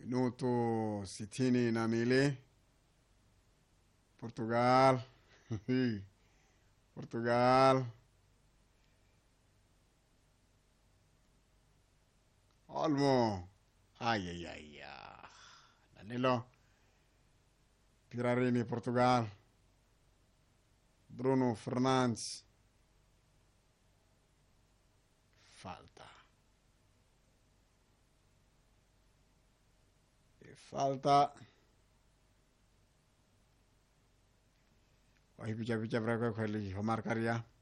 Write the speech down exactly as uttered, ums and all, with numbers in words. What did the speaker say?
Minuto sitini na mbili. Portugal. Portugal. Olmo. Ay, ay, ay, ay. Danilo. Pirarini, Portugal. Bruno Fernandes. Falta. E falta. Wahii picha picha berapa kali Omar Karya.